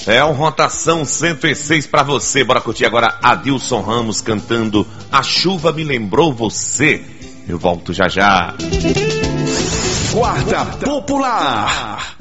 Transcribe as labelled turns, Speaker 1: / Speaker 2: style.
Speaker 1: É um Rotação 106 pra você. Bora curtir agora Adilson Ramos cantando A Chuva Me Lembrou Você. Eu volto já já.
Speaker 2: Guarda Popular.